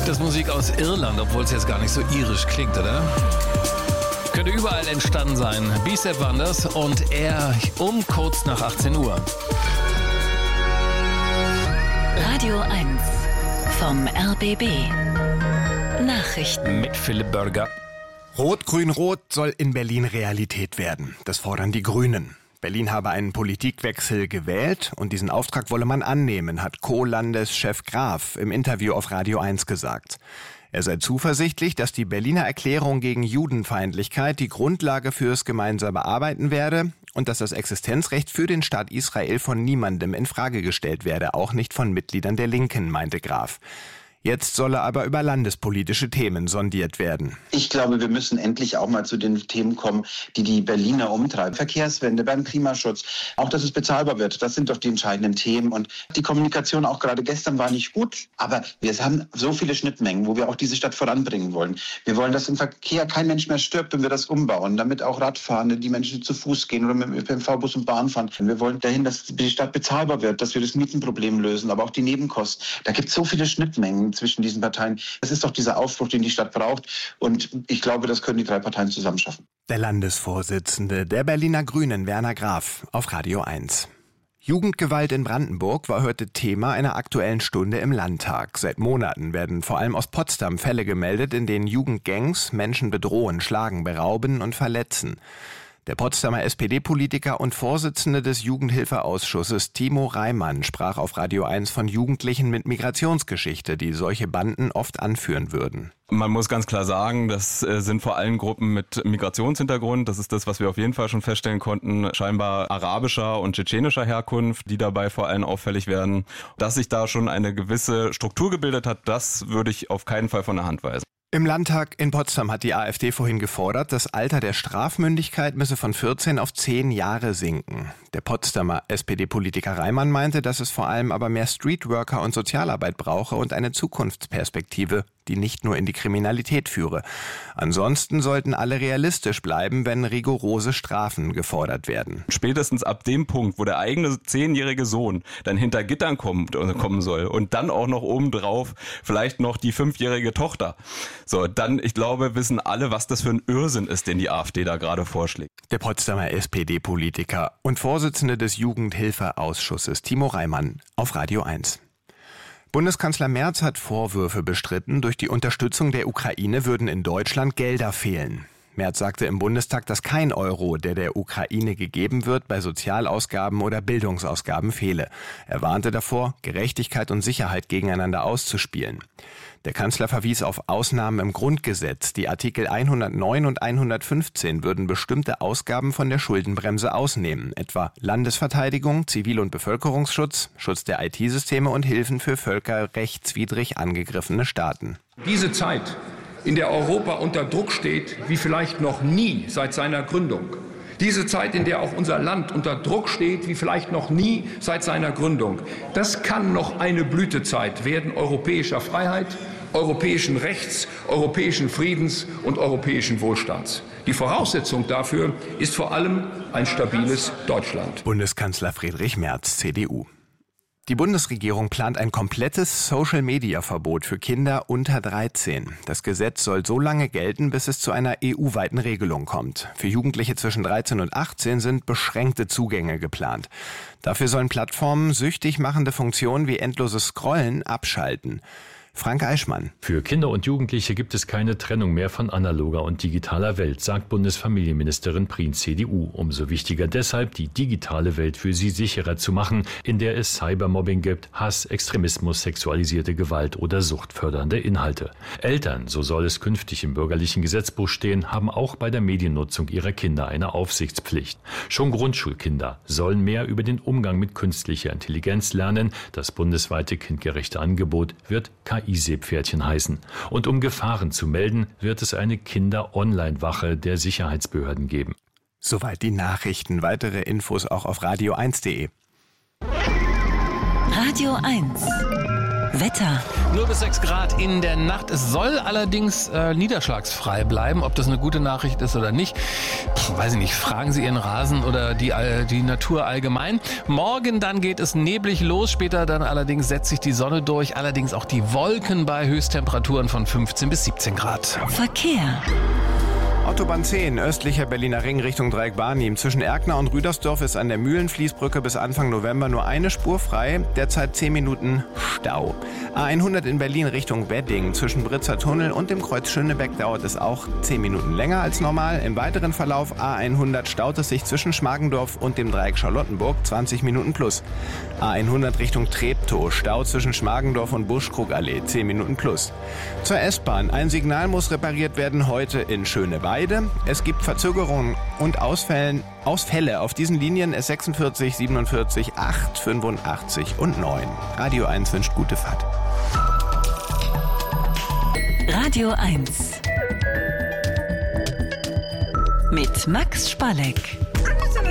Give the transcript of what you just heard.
Das ist Musik aus Irland, obwohl es jetzt gar nicht so irisch klingt, oder? Könnte überall entstanden sein. B-Step waren das und er um kurz nach 18 Uhr. Radio 1 vom RBB. Nachrichten Mit Philipp Börger. Rot, Grün, Rot soll in Berlin Realität werden. Das fordern die Grünen. Berlin habe einen Politikwechsel gewählt und diesen Auftrag wolle man annehmen, hat Co-Landeschef Graf im Interview auf Radio 1 gesagt. Er sei zuversichtlich, dass die Berliner Erklärung gegen Judenfeindlichkeit die Grundlage fürs gemeinsame Arbeiten werde und dass das Existenzrecht für den Staat Israel von niemandem in Frage gestellt werde, auch nicht von Mitgliedern der Linken, meinte Graf. Jetzt solle aber über landespolitische Themen sondiert werden. Ich glaube, wir müssen endlich auch mal zu den Themen kommen, die die Berliner umtreiben. Verkehrswende, beim Klimaschutz, auch dass es bezahlbar wird. Das sind doch die entscheidenden Themen. Und die Kommunikation auch gerade gestern war nicht gut. Aber wir haben so viele Schnittmengen, wo wir auch diese Stadt voranbringen wollen. Wir wollen, dass im Verkehr kein Mensch mehr stirbt, wenn wir das umbauen. Damit auch Radfahrende, die Menschen zu Fuß gehen oder mit dem ÖPNV, Bus und Bahn fahren. Wir wollen dahin, dass die Stadt bezahlbar wird, dass wir das Mietenproblem lösen, aber auch die Nebenkosten. Da gibt es so viele Schnittmengen zwischen diesen Parteien. Das ist doch dieser Aufbruch, den die Stadt braucht. Und ich glaube, das können die drei Parteien zusammen schaffen. Der Landesvorsitzende der Berliner Grünen, Werner Graf, auf Radio 1. Jugendgewalt in Brandenburg war heute Thema einer Aktuellen Stunde im Landtag. Seit Monaten werden vor allem aus Potsdam Fälle gemeldet, in denen Jugendgangs Menschen bedrohen, schlagen, berauben und verletzen. Der Potsdamer SPD-Politiker und Vorsitzende des Jugendhilfeausschusses Timo Reimann sprach auf Radio 1 von Jugendlichen mit Migrationsgeschichte, die solche Banden oft anführen würden. Man muss ganz klar sagen, das sind vor allem Gruppen mit Migrationshintergrund. Das ist das, was wir auf jeden Fall schon feststellen konnten. Scheinbar arabischer und tschetschenischer Herkunft, die dabei vor allem auffällig werden. Dass sich da schon eine gewisse Struktur gebildet hat, das würde ich auf keinen Fall von der Hand weisen. Im Landtag in Potsdam hat die AfD vorhin gefordert, das Alter der Strafmündigkeit müsse von 14 auf 10 Jahre sinken. Der Potsdamer SPD-Politiker Reimann meinte, dass es vor allem aber mehr Streetworker und Sozialarbeit brauche und eine Zukunftsperspektive, die nicht nur in die Kriminalität führe. Ansonsten sollten alle realistisch bleiben, wenn rigorose Strafen gefordert werden. Spätestens ab dem Punkt, wo der eigene 10-jährige Sohn dann hinter Gittern kommen soll und dann auch noch obendrauf vielleicht noch die 5-jährige Tochter. So, dann, ich glaube, wissen alle, was das für ein Irrsinn ist, den die AfD da gerade vorschlägt. Der Potsdamer SPD-Politiker und Vorsitzende des Jugendhilfeausschusses Timo Reimann auf Radio 1. Bundeskanzler Merz hat Vorwürfe bestritten, durch die Unterstützung der Ukraine würden in Deutschland Gelder fehlen. Merz sagte im Bundestag, dass kein Euro, der Ukraine gegeben wird, bei Sozialausgaben oder Bildungsausgaben fehle. Er warnte davor, Gerechtigkeit und Sicherheit gegeneinander auszuspielen. Der Kanzler verwies auf Ausnahmen im Grundgesetz. Die Artikel 109 und 115 würden bestimmte Ausgaben von der Schuldenbremse ausnehmen, etwa Landesverteidigung, Zivil- und Bevölkerungsschutz, Schutz der IT-Systeme und Hilfen für völkerrechtswidrig angegriffene Staaten. Diese Zeit, in der Europa unter Druck steht, wie vielleicht noch nie seit seiner Gründung. Diese Zeit, in der auch unser Land unter Druck steht, wie vielleicht noch nie seit seiner Gründung. Das kann noch eine Blütezeit werden europäischer Freiheit, europäischen Rechts, europäischen Friedens und europäischen Wohlstands. Die Voraussetzung dafür ist vor allem ein stabiles Deutschland. Bundeskanzler Friedrich Merz, CDU. Die Bundesregierung plant ein komplettes Social-Media-Verbot für Kinder unter 13. Das Gesetz soll so lange gelten, bis es zu einer EU-weiten Regelung kommt. Für Jugendliche zwischen 13 und 18 sind beschränkte Zugänge geplant. Dafür sollen Plattformen süchtig machende Funktionen wie endloses Scrollen abschalten. Frank Eichmann. Für Kinder und Jugendliche gibt es keine Trennung mehr von analoger und digitaler Welt, sagt Bundesfamilienministerin Prien, CDU. Umso wichtiger deshalb, die digitale Welt für sie sicherer zu machen, in der es Cybermobbing gibt, Hass, Extremismus, sexualisierte Gewalt oder suchtfördernde Inhalte. Eltern, so soll es künftig im bürgerlichen Gesetzbuch stehen, haben auch bei der Mediennutzung ihrer Kinder eine Aufsichtspflicht. Schon Grundschulkinder sollen mehr über den Umgang mit künstlicher Intelligenz lernen. Das bundesweite kindgerechte Angebot wird KI-Seepferdchen heißen. Und um Gefahren zu melden, wird es eine Kinder-Online-Wache der Sicherheitsbehörden geben. Soweit die Nachrichten. Weitere Infos auch auf radio1.de. Radio 1 Wetter. 0 bis 6 Grad in der Nacht. Es soll allerdings niederschlagsfrei bleiben. Ob das eine gute Nachricht ist oder nicht, weiß ich nicht. Fragen Sie Ihren Rasen oder die Natur allgemein. Morgen dann geht es neblig los. Später dann allerdings setzt sich die Sonne durch. Allerdings auch die Wolken bei Höchsttemperaturen von 15 bis 17 Grad. Verkehr. Autobahn 10, östlicher Berliner Ring Richtung Dreieck-Barnim. Zwischen Erkner und Rüdersdorf ist an der Mühlenfließbrücke bis Anfang November nur eine Spur frei. Derzeit 10 Minuten Stau. A100 in Berlin Richtung Wedding. Zwischen Britzer Tunnel und dem Kreuz Schönebeck dauert es auch 10 Minuten länger als normal. Im weiteren Verlauf A100 staut es sich zwischen Schmargendorf und dem Dreieck Charlottenburg 20 Minuten plus. A100 Richtung Treptow. Stau zwischen Schmargendorf und Buschkrugallee 10 Minuten plus. Zur S-Bahn. Ein Signal muss repariert werden heute in Schöneweide. Es gibt Verzögerungen und Ausfälle auf diesen Linien S46, 47, 8, 85 und 9. Radio 1 wünscht gute Fahrt. Radio 1 mit Max Spalleck.